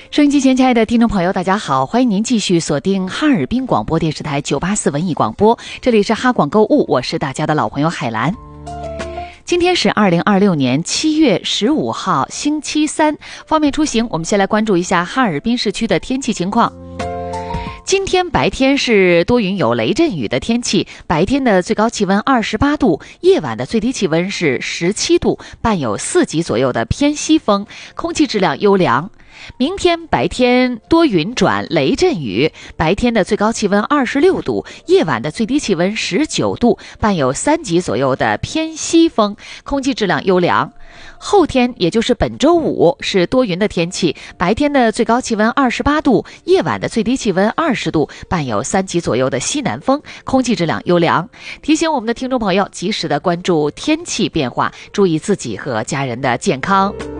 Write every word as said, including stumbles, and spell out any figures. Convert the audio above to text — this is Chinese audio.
收音机前亲爱的听众朋友大家好，欢迎您继续锁定哈尔滨广播电视台九八四文艺广播，这里是哈广购物，我是大家的老朋友海兰。今天是二零二六年七月十五号星期三，方便出行我们先来关注一下哈尔滨市区的天气情况。今天白天是多云有雷阵雨的天气，白天的最高气温二十八度，夜晚的最低气温是十七度，伴有四级左右的偏西风，空气质量优良。明天白天多云转雷阵雨，白天的最高气温二十六度，夜晚的最低气温十九度，伴有三级左右的偏西风，空气质量优良。后天也就是本周五是多云的天气，白天的最高气温二十八度，夜晚的最低气温二十度，伴有三级左右的西南风，空气质量优良。提醒我们的听众朋友及时的关注天气变化，注意自己和家人的健康。